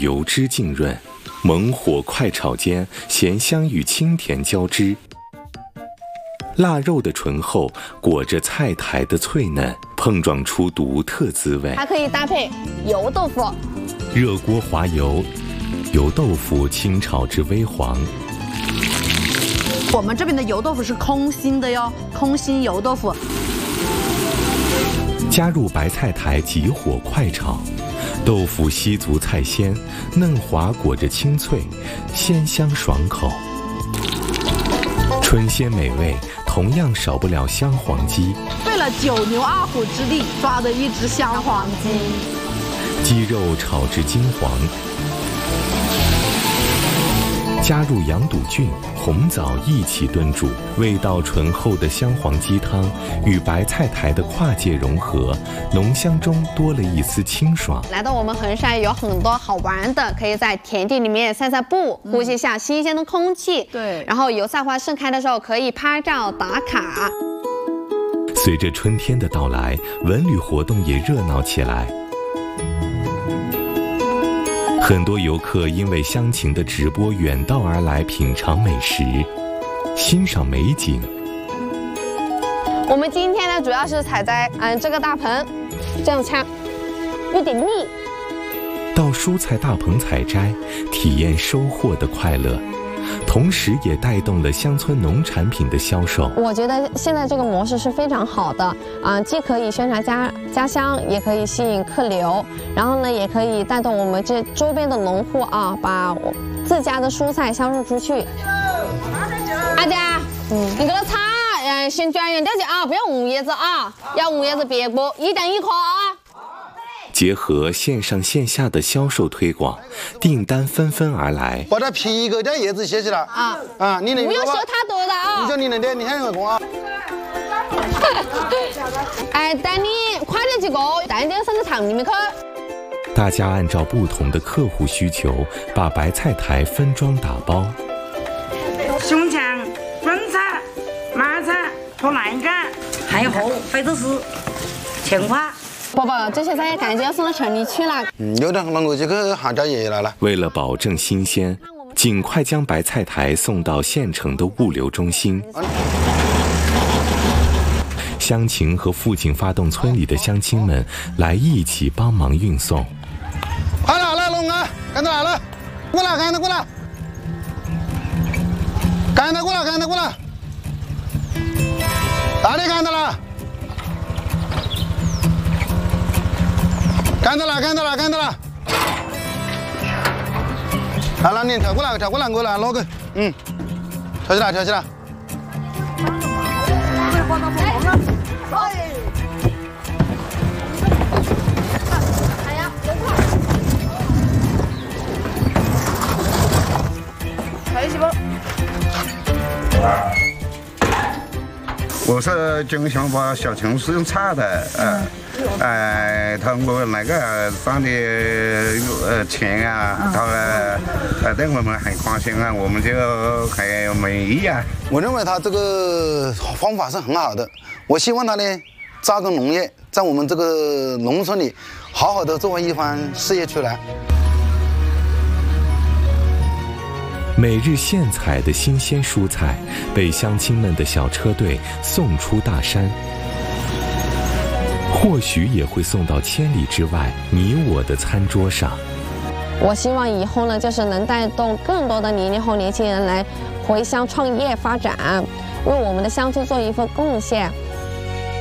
油脂浸润，猛火快炒间，咸香与清甜交织。腊肉的醇厚裹着菜苔的脆嫩，碰撞出独特滋味。 还可以搭配油豆腐。 热锅滑油，油豆腐清炒至微黄。 我们这边的油豆腐是空心的哟，空心油豆腐。 加入白菜苔，急火快炒。豆腐吸足菜鲜，嫩滑裹着清脆，鲜香爽口。春鲜美味，同样少不了香黄鸡。 费了9牛2虎之力抓的一只香黄鸡。 鸡肉炒至金黄，加入羊肚菌、红枣一起炖煮，味道醇厚的香黄鸡汤与白菜苔的跨界融合，浓香中多了一丝清爽。 来到我们衡山有很多好玩的，可以在田地里面散散步，呼吸一下新鲜的空气。 对， 然后油菜花盛开的时候可以拍照打卡。 随着春天的到来，文旅活动也热闹起来。很多游客因为乡情的直播远道而来品尝美食，欣赏美景。 我们今天呢，主要是采摘这个大棚，这样掐，有点密。 到蔬菜大棚采摘，体验收获的快乐，同时也带动了乡村农产品的销售。 我觉得现在这个模式是非常好的既可以宣传家乡，也可以吸引客流，然后呢，也可以带动我们这周边的农户把自家的蔬菜销售出去。阿姐，你给它插，先卷圆点去不要红叶子要红叶子别播，1等1颗结合线上线下的销售推广，订单纷纷而来。 把这皮一个点叶子切起来你那个不要收太多的你就你那点，你看那个工带你快点几个，带点送到厂里面去。 大家按照不同的客户需求，把白菜苔分装打包。 胸腔、润菜、麻菜、和烂杆，还有非洲丝、青花。 宝宝，这些菜赶紧要送到城里去了。 有点我就去喊家爷爷来了。 为了保证新鲜，尽快将白菜苔送到县城的物流中心。乡情和附近发动村里的乡亲们来一起帮忙运送。 好了，来龙啊，赶着来了，过来，赶着过来，赶着过来，赶着过来，哪里赶着了？赶着了，赶着了，赶着了！好了，你跳过来，跳过来，我来捞个，跳起来，跳起来！ 开始不？ 我是经常把小城市用炒的，通过那个赚的钱他对我们很关心我们就很满意我认为他这个方法是很好的，我希望他呢扎根农业，在我们这个农村里好好的做一番事业出来。 每日现采的新鲜蔬菜被乡亲们的小车队送出大山，或许也会送到千里之外你我的餐桌上。 我希望以后呢，就是能带动更多的00后年轻人来回乡创业发展，为我们的乡村做一份贡献。